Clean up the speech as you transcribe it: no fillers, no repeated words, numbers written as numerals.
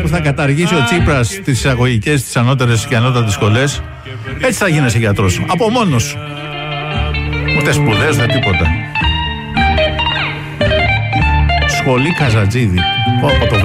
που θα καταργήσει ο Τσίπρας τις εισαγωγικές, τις ανώτερες και ανώτατες σχολές, έτσι θα γίνεσαι γιατρός. Από μόνος σου. Ούτε σπουδές, ούτε τίποτα. Σχολή Καζατζίδη. Από το